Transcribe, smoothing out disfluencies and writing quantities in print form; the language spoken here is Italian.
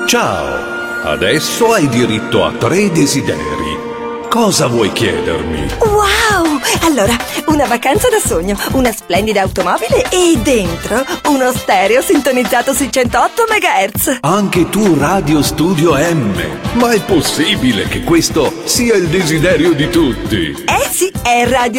Ciao! Adesso hai diritto a 3 desideri. Cosa vuoi chiedermi? Wow! Allora, una vacanza da sogno, una splendida automobile e dentro uno stereo sintonizzato sui 108 MHz. Anche tu Radio Studio M. Ma è possibile che questo sia il desiderio di tutti? Eh sì, è Radio